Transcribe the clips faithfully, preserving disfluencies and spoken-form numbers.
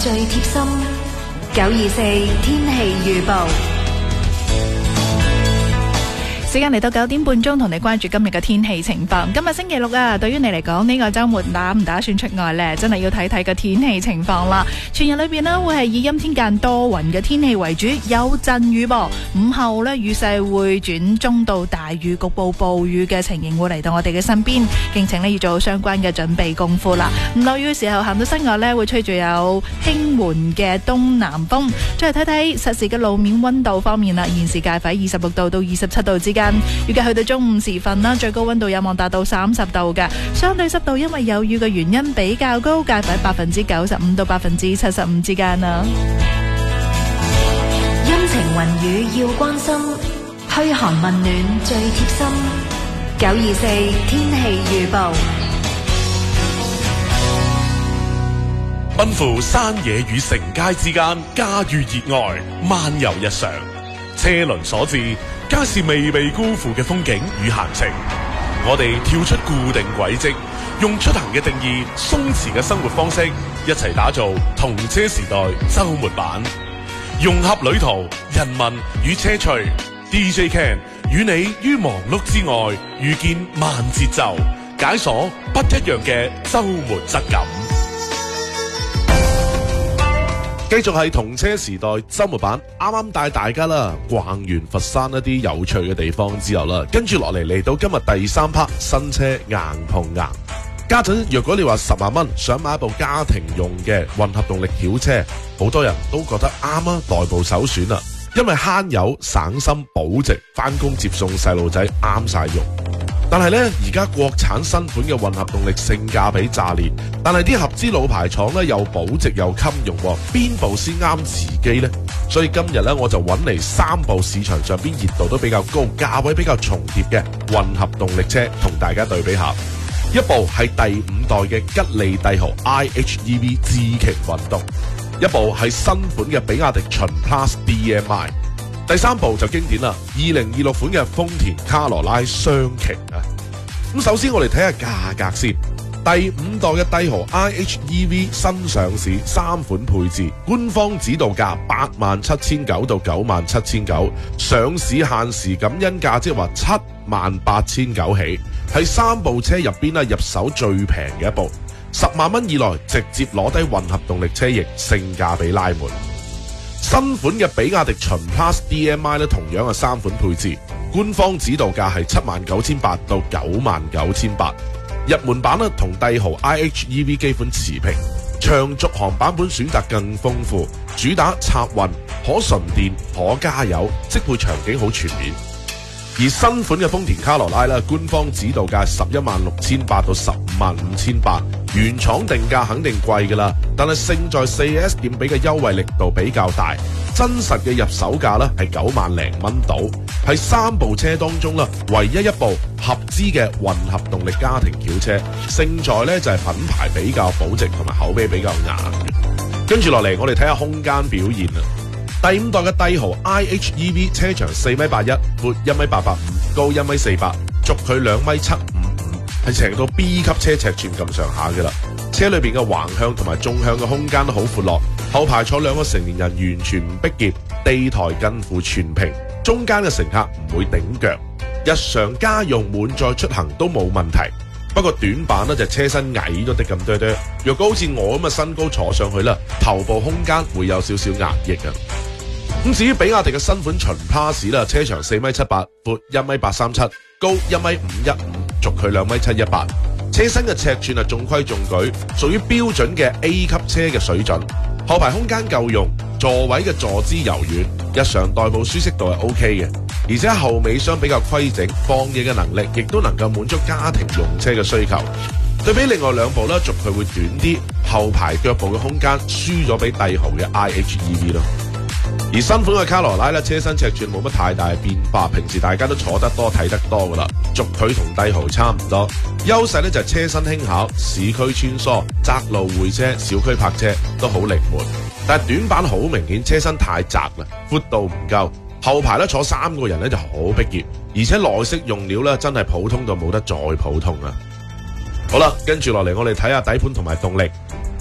最貼心。九二四天氣預報。 時間嚟到九點半鐘，同你關注今日嘅天氣情況。今日星期六啊，對於你嚟講呢個週末打唔打算出外呢？真係要睇睇個天氣情況啦。全日裏邊呢，會係以陰天間多雲嘅天氣為主，有陣雨噃。午後呢，雨勢會轉中到大雨，局部暴雨嘅情形會嚟到我哋嘅身邊，敬請呢要做相關嘅準備功夫啦。唔落雨嘅時候行到室外呢，會吹住有輕緩嘅東南風。再嚟睇睇實時嘅路面溫度方面啦，現時介乎喺二十六度到二十七度之間。預計去到中午時分啦，最高溫度有望達到三十度嘅，相對濕度因為有雨嘅原因比較高，介乎喺百分之九十五到百分之七十五之間啦。 陰晴雲雨要關心，噓寒問暖最貼心。九二四天氣預報。 奔赴山野與城街之間，駕馭熱愛，漫遊日常，車輪所致。皆是未被辜負嘅風景與閒情。我哋跳出固定軌跡，用出行嘅定義，鬆弛嘅生活方式，一齊打造同車時代周末版，融合旅途、人文與車趣。D J Ken 與你於忙碌之外，遇見慢節奏，解鎖不一樣嘅周末質感。繼續係同車時代周末版，啱啱帶大家啦逛完佛山一啲有趣嘅地方之後啦，跟住落嚟嚟到今日第三 part 新車硬碰硬。家陣若果你話十萬蚊想買一部家庭用嘅混合動力轎車，好多人都覺得啱啊，代步首選啊，因為慳油省心保值，翻工接送細路仔啱晒用。但係呢，而家國產新款嘅混合動力性價比炸裂，但係啲合資老牌廠呢又保值又襟用，邊部先啱自己呢？所以今日呢，我就揾嚟三部市場上邊熱度都比較高、價位比較重疊嘅混合動力車，同大家對比下。一部係第五代嘅吉利帝豪 I H E V 智擎運動，一部係新款嘅比亞迪秦 Plus D M I。第三部就經典啦，二零二六款嘅豐田卡羅拉雙擎啊！咁首先我哋睇下價格先，第五代嘅帝豪 I H E V 新上市，三款配置，官方指導價八萬七千九到九萬七千九，上市限時感恩價即係話七萬八千九起，係三部車入邊啦入手最平嘅一部，十萬蚊以內直接攞低混合動力車型，性價比拉滿。新款嘅比亞迪秦 Plus D M I 咧，同樣係三款配置，官方指導價係七萬九千八到九萬九千八。入門版咧同帝豪 I H E V 基本持平，長續航版本選擇更豐富，主打插混，可純電可加油，適配場景好全面。而新款嘅豐田卡羅拉咧，官方指導價十一萬六千八到十五萬五千八，原廠定價肯定貴噶啦，但係勝在四 S 店俾嘅優惠力度比較大，真實嘅入手價咧係九萬零蚊到，係三部車當中啦唯一一部合資嘅混合動力家庭轎車，勝在咧就係品牌比較保值同埋口碑比較硬。跟住落嚟，我哋睇下空間表現啦。第五代嘅帝豪 I H E V 車長四米八一，闊一米八八五，高一米四八，軸距兩米七五五，係成到 B 級車尺寸咁上下嘅啦。車裏邊嘅橫向同埋縱向嘅空間都好闊落，後排坐兩個成年人完全唔逼夾，地台近乎全平，中間嘅乘客唔會頂腳，日常家用滿載出行都冇問題。不過短板呢就車身矮咗啲咁多多，若果好似我咁嘅身高坐上去啦，頭部空間會有少少壓抑啊。咁至於比亞迪嘅新款秦 Plus 啦，車長四米七八，闊一米八三七，高一米五一五，軸距兩米七一八，車身嘅尺寸係中規中矩，屬於標準嘅 A 級車嘅水準。後排空間夠用，座位嘅坐姿柔軟，日常代步舒適度係 OK 嘅，而且後尾箱比較規整，放嘢嘅能力亦都能夠滿足家庭用車嘅需求。對比另外兩部咧，軸距會短啲，後排腳部嘅空間輸咗俾帝豪嘅 I H E V 咯。而新款嘅卡羅拉咧，車身尺寸冇乜太大嘅變化，平時大家都坐得多睇得多噶啦，軸距同帝豪差唔多。優勢咧就係車身輕巧，市區穿梭、窄路會車、小區泊車都好靈活。但係短板好明顯，車身太窄啦，闊度唔夠，後排咧坐三個人咧就好逼夾，而且內飾用料咧真係普通到冇得再普通啦。好啦，跟住落嚟我哋睇下底盤同埋動力。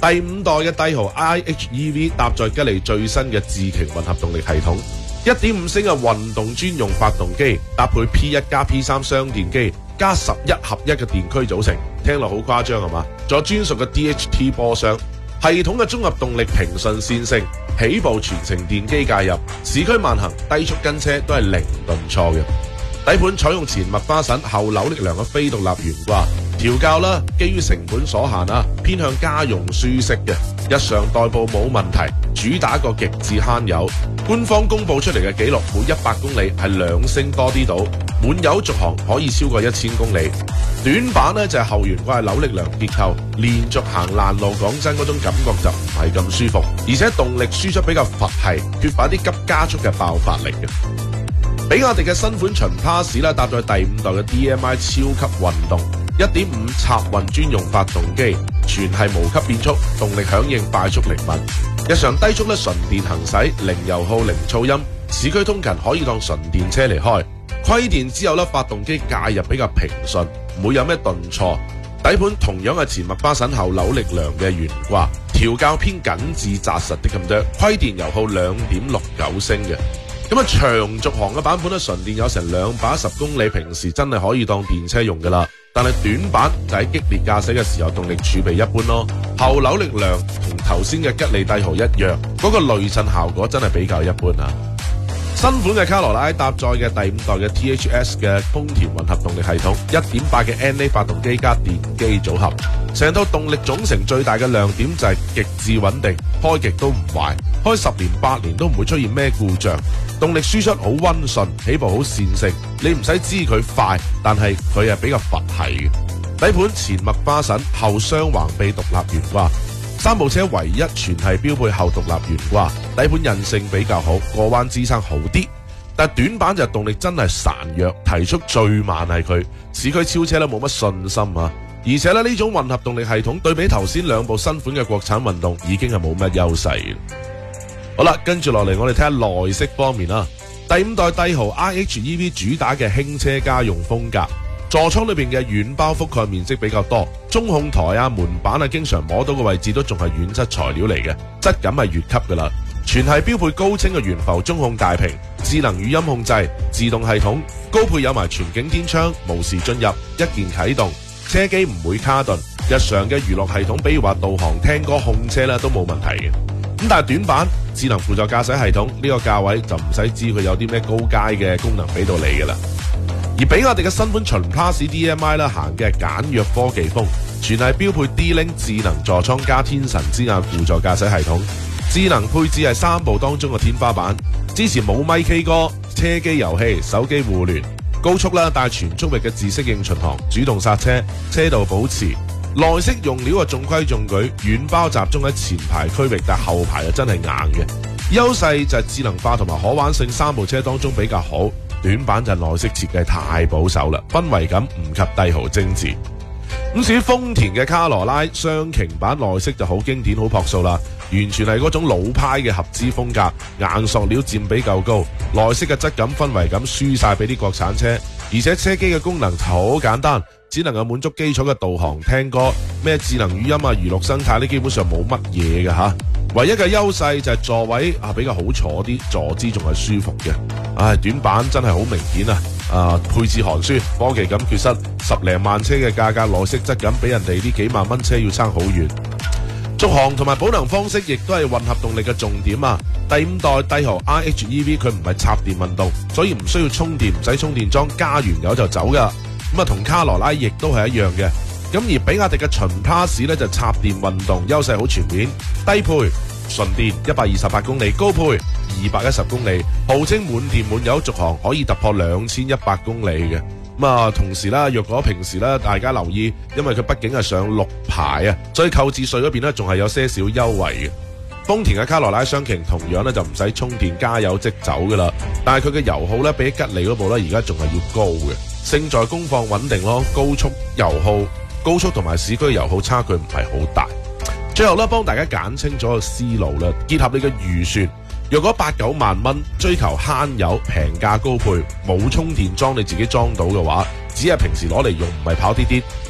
第五代嘅帝豪 I H E V 搭載吉利最新嘅智擎混合動力系統，一點五升嘅運動專用發動機，搭配 P 一 加 P 三雙電機加十一合一嘅電驅組成，聽落好誇張係嘛？仲有專屬嘅 D H T 波箱，系統嘅綜合動力平順線性，起步全程電機介入，市區慢行、低速跟車都係零頓挫嘅。底盤採用前麥花臣後扭力梁嘅非獨立懸掛，調校啦，基於成本所限啊，偏向家用舒適嘅，日常代步冇問題，主打個極致慳油。官方公佈出嚟嘅紀錄，每一百公里係兩升多啲到，滿油續航可以超過一千公里。短板呢就係後懸掛係扭力梁結構，連續行爛路，講真嗰種感覺就唔係咁舒服，而且動力輸出比較佛系，缺乏啲急加速嘅爆發力嘅。比亞迪嘅新款秦 Plus 啦，搭載第五代嘅 D M I 超級運動一點五插混專用發動機，全係無級變速，動力響應快速靈敏。日常低速咧純電行駛，零油耗零噪音，市區通勤可以當純電車嚟開。虧電之後咧，發動機介入比較平順，唔會有咩頓挫。底盤同樣係前麥花臣後扭力梁嘅懸掛，調校偏緊緻紮實啲咁多，虧電油耗兩點六九升嘅。咁啊，長續航嘅版本咧，純電有成兩百一十公里，平時真係可以當電車用噶啦。但係短板就喺激烈駕駛嘅時候，動力儲備一般咯。後扭力梁同頭先嘅吉利帝豪一樣，嗰、那個雷震效果真係比較一般啊。新款嘅卡羅拉搭載嘅第五代嘅 T H S 嘅豐田混合動力系統，一點八嘅 N A 發動機加電機組合，成套動力總成最大嘅亮點就係極致穩定，開極都唔壞，開十年八年都唔會出現咩故障。動力輸出好溫順，起步好線性，你唔使知佢快，但係佢係比較佛系嘅。底盤前麥花臣後雙橫臂獨立懸掛，三部車唯一全係標配後獨立懸掛，底盤韌性比較好，過彎支撐好啲。但短板就係動力真係孱弱，提速最慢係佢，市區超車咧冇乜信心啊！而且咧呢種混合動力系統對比頭先兩部新款嘅國產運動已經係冇乜優勢嘅。好啦，跟住落嚟我哋睇下內飾方面啦。第五代帝豪 I H E V 主打嘅輕車家用風格，座艙裏邊嘅軟包覆蓋面積比較多，中控台啊、門板啊，經常摸到嘅位置都仲係軟質材料嚟嘅，質感係越級噶啦。全係標配高清嘅懸浮中控大屏、智能語音控制、自動系統，高配有埋全景天窗、無時進入、一鍵啟動，車機唔會卡頓，日常嘅娛樂系統，比如話導航、聽歌、控車咧都冇問題嘅。咁但係短板，智能輔助駕駛系統呢個價位就唔使知佢有啲咩高階嘅功能俾到你噶啦。而比亞迪嘅新款秦 Plus D M I 啦，行嘅係簡約科技風，全係標配 D-Link 智能座艙加天神之眼輔助駕駛系統，智能配置係三部當中嘅天花板，支持冇咪 K 歌、車機遊戲、手機互聯，高速啦，帶全速域嘅自適應巡航、主動剎車、車道保持。內飾用料啊，中規中矩，軟包集中喺前排區域，但後排啊真係硬嘅。優勢就係智能化同埋可玩性，三部車當中比較好。短板就係內飾設計太保守啦，氛圍感唔及帝豪精緻。咁至於豐田嘅卡羅拉雙擎版內飾就好經典、好樸素啦，完全係嗰種老派嘅合資風格，硬塑料佔比夠高，內飾嘅質感、氛圍感輸晒俾啲國產車，而且車機嘅功能好簡單。只能夠滿足基礎嘅導航、聽歌、咩智能語音啊、娛樂生態呢，基本上冇乜嘢嘅吓。唯一嘅優勢就係座位啊比較好坐啲，坐姿仲係舒服嘅。唉，短板真係好明顯啊！啊，配置寒酸，科技感缺失，十零萬車嘅價格，內飾質感比人哋呢幾萬蚊車要差好遠。續航同埋保能方式亦都係混合動力嘅重點啊！第五代帝豪 I H E V 佢唔係插電運動，所以唔需要充電，唔使充電樁，加完油就走噶。咁啊，同卡羅拉亦都係一樣嘅。咁而比亞迪嘅秦 Plus 咧就插電運動，優勢好全面，低配純電一百二十八公里，高配二百一十公里，號稱滿電滿油續航可以突破兩千一百公里嘅。咁啊，同時啦，若果平時咧大家留意，因為佢畢竟係上綠牌啊，所以購置稅嗰邊咧仲係有些少優惠嘅。豐田嘅卡羅拉雙擎同樣咧就唔使充電，加油即走噶啦，但係佢嘅油耗咧比吉利嗰部咧而家仲係要高嘅。勝在功放穩定咯，高速油耗、高速同埋市區油耗差距唔係好大。最後咧，幫大家揀清楚個思路啦，結合你嘅預算，若果八九萬蚊追求慳油、平價高配，冇充電樁你自己裝到嘅話，只係平時攞嚟用，唔係跑啲啲，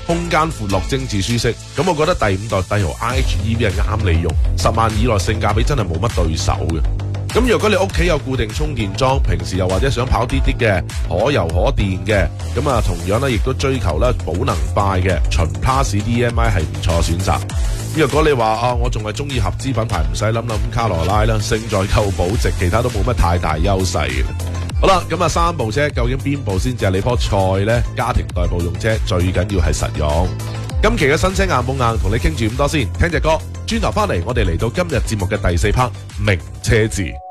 空間闊落、精緻舒適。咁我覺得第五代帝豪 I H E V 係啱你用，十萬以內性價比真係冇乜對手嘅。咁如果你屋企有固定充電樁，平時又或者想跑啲啲嘅可油可電嘅，咁啊同樣咧亦都追求咧保能快嘅純 Plus D M I 係唔錯選擇。咁如果你話啊，我仲係中意合資品牌，唔使諗諗卡羅拉啦，勝在夠保值，其他都冇乜太大優勢嘅。好啦，咁啊三部車究竟邊部先至係你棵菜呢？家庭代步用車最緊要係實用。今期嘅新車硬碰硬同你傾住咁多先，聽隻歌，轉頭翻嚟我哋嚟到今日節目嘅第四 part 名車誌。